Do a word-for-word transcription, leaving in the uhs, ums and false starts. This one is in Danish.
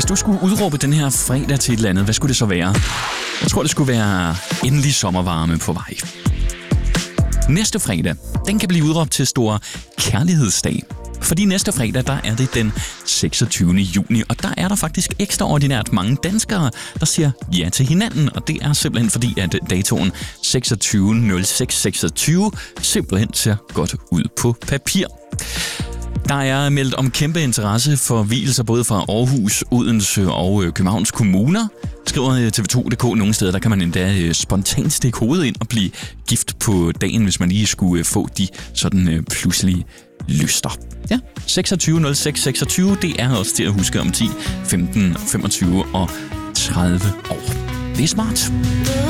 du skulle udråbe den her fredag til et eller andet, hvad skulle det så være? Jeg tror, det skulle være endelig sommervarme på vej. Næste fredag, den kan blive udråbt til stor kærlighedsdag. Fordi næste fredag, der er det den seksogtyvende juni, og der er der faktisk ekstraordinært mange danskere, der siger ja til hinanden. Og det er simpelthen fordi, at datoen seksogtyve nul seks seksogtyve simpelthen ser godt ud på papir. Der er meldt om kæmpe interesse for vielser både fra Aarhus, Odense og Københavns kommuner. Skriver T V to punktum d k nogle steder, der kan man endda spontant stikke hovedet ind og blive gift på dagen, hvis man lige skulle få de sådan pludselige lyster. Ja, seksogtyve nul seks seksogtyve, det er også til at huske om ti, femten, femogtyve og tredive år. Det er smart.